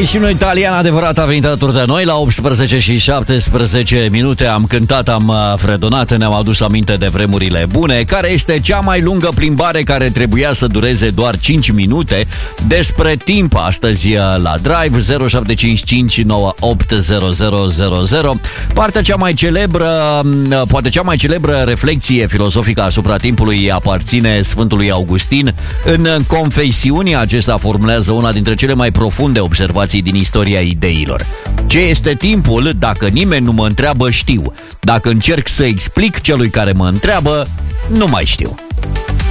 Și un italian adevărat a venit alături de noi la 18 și 17 minute. Am cântat, am fredonat, ne-am adus aminte de vremurile bune. Care este cea mai lungă plimbare care trebuia să dureze doar 5 minute? Despre timp astăzi la Drive 0755 980000. Partea cea mai celebră, poate cea mai celebră reflexie filozofică asupra timpului aparține Sfântului Augustin. În Confesiunii acesta formulează una dintre cele mai profunde observații din istoria ideilor. Ce este timpul? Dacă nimeni nu mă întreabă, știu. Dacă încerc să explic celui care mă întreabă, nu mai știu.